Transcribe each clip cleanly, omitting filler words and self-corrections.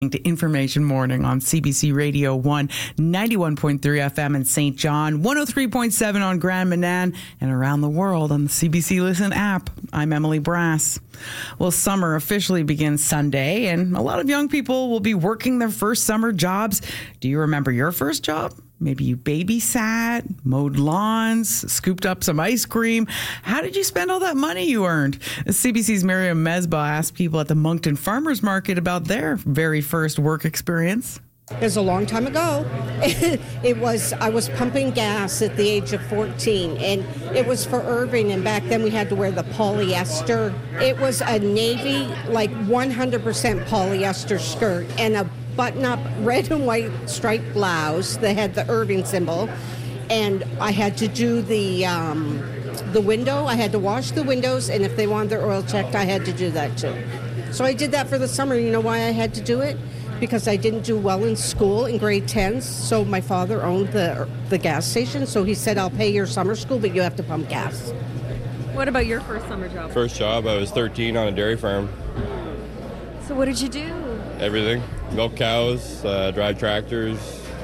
to Information Morning on CBC Radio 1, 91.3 FM in St. John, 103.7 on Grand Manan, and around the world on the CBC Listen app. I'm Emily Brass. Well, summer officially begins Sunday, and a lot of young people will be working their first summer jobs. Do you remember your first job? Maybe you babysat, mowed lawns, scooped up some ice cream. How did you spend all that money you earned? CBC's Miriam Mesbah asked people at the Moncton Farmers Market about their very first work experience. It was a long time ago. I was pumping gas at the age of 14, and it was for Irving, and back then we had to wear the polyester. It was a navy, like 100% polyester skirt, and a button-up red and white striped blouse that had the Irving symbol, and I had to do the window. I had to wash the windows, and if they wanted their oil checked, I had to do that too. So I did that for the summer. You know why I had to do it? Because I didn't do well in school in grade 10, so my father owned the gas station, so he said, I'll pay your summer school, but you have to pump gas. What about your first summer job? First job, I was 13 on a dairy farm. So what did you do? Everything. Milk cows, drive tractors,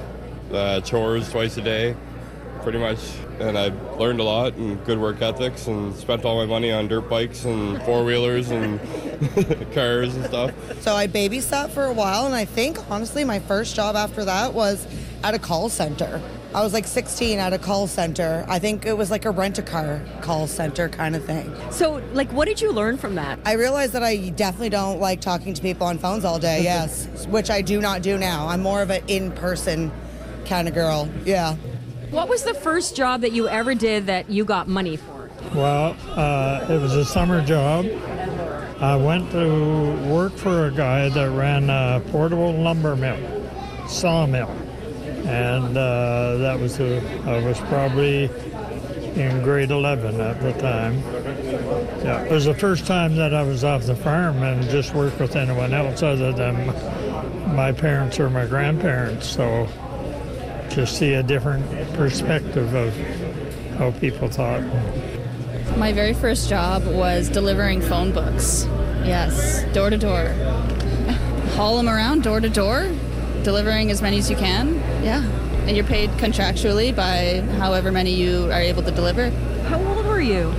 chores twice a day, pretty much. And I learned a lot and good work ethics and spent all my money on dirt bikes and four-wheelers and cars and stuff. So I babysat for a while, and I think, honestly, my first job after that was at a call center. I was like 16 at a call center. I think it was like a rent-a-car call center kind of thing. So, what did you learn from that? I realized that I definitely don't like talking to people on phones all day, yes, which I do not do now. I'm more of an in-person kind of girl, yeah. What was the first job that you ever did that you got money for? Well, it was a summer job. I went to work for a guy that ran a portable lumber mill, sawmill. And I was probably in grade 11 at the time. Yeah, it was the first time that I was off the farm and just worked with anyone else other than my parents or my grandparents. So just see a different perspective of how people thought. My very first job was delivering phone books. Yes, door to door. Haul them around door to door, delivering as many as you can. Yeah. And you're paid contractually by however many you are able to deliver. How old were you?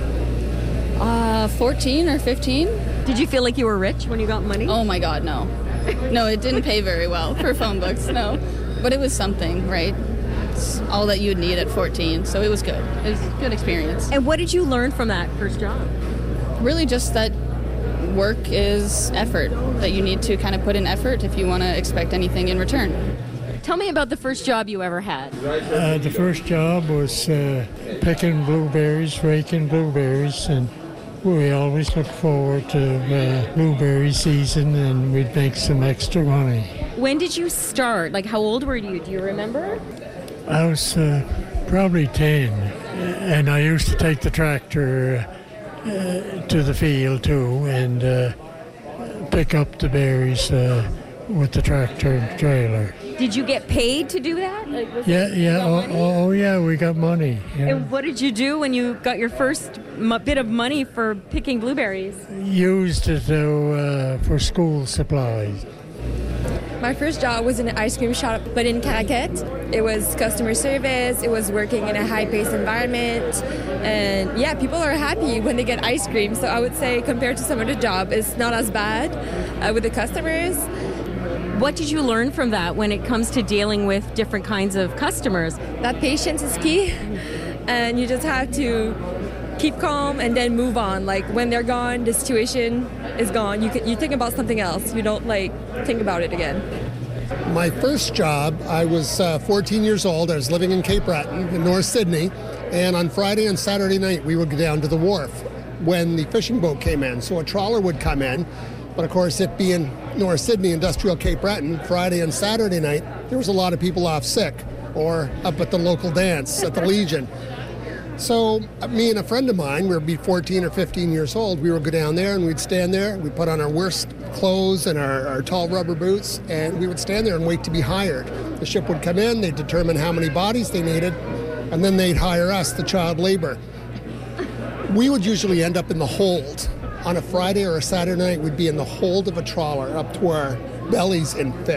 14 or 15. Did you feel like you were rich when you got money? Oh my God, no. No, it didn't pay very well for phone books, no. But it was something, right? It's all that you would need at 14, so it was good. It was a good experience. And what did you learn from that first job? Really just that work is effort, that you need to kind of put in effort if you want to expect anything in return. Tell me about the first job you ever had. The first job was picking blueberries, raking blueberries, and we always look forward to blueberry season, and we'd make some extra money. When did you start? How old were you? Do you remember? I was probably 10, and I used to take the tractor to the field too and pick up the berries with the tractor and trailer. Did you get paid to do that? Yeah, we got money. Yeah. And what did you do when you got your first bit of money for picking blueberries? Used it for school supplies. My first job was in an ice cream shop, but in Caraquet. It was customer service, it was working in a high-paced environment, and yeah, people are happy when they get ice cream, so I would say compared to some other job, it's not as bad with the customers. What did you learn from that when it comes to dealing with different kinds of customers? That patience is key, and you just have to keep calm and then move on. When they're gone, the situation is gone. You think about something else. You don't think about it again. My first job, I was 14 years old. I was living in Cape Breton in North Sydney, and on Friday and Saturday night we would go down to the wharf when the fishing boat came in. So a trawler would come in, but of course it being North Sydney, industrial Cape Breton, Friday and Saturday night, there was a lot of people off sick or up at the local dance at the Legion. So me and a friend of mine, we would be 14 or 15 years old, we would go down there and we'd stand there, we'd put on our worst clothes and our tall rubber boots, and we would stand there and wait to be hired. The ship would come in, they'd determine how many bodies they needed, and then they'd hire us, the child labor. We would usually end up in the hold. On a Friday or a Saturday night, we'd be in the hold of a trawler up to our bellies in fish.